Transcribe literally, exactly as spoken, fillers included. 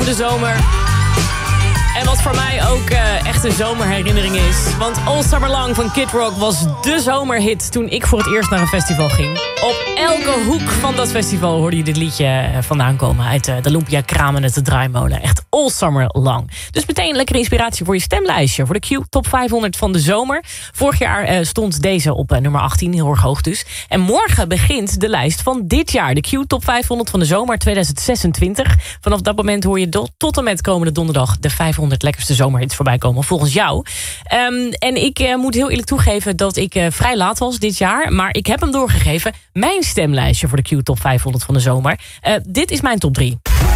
over de zomer. En wat voor mij ook uh, echt een zomerherinnering is. Want All Summer Long van Kid Rock was de zomerhit toen ik voor het eerst naar een festival ging. Op elke hoek van dat festival hoorde je dit liedje vandaan komen. Uit uh, de Lumpia Kramen uit de draaimolen. Echt All Summer Long. Dus meteen lekkere inspiratie voor je stemlijstje. Voor de Q Top vijfhonderd van de zomer. Vorig jaar uh, stond deze op uh, nummer achttien. Heel erg hoog dus. En morgen begint de lijst van dit jaar. De Q Top vijfhonderd van de zomer tweeduizend zesentwintig. Vanaf dat moment hoor je do- tot en met komende donderdag de vijfhonderd lekkerste zomerhits voorbij komen. Volgens jou. Um, en ik uh, moet heel eerlijk toegeven dat ik uh, vrij laat was dit jaar. Maar ik heb hem doorgegeven. Mijn stemlijstje voor de Q Top vijfhonderd van de zomer. Uh, dit is mijn top drie.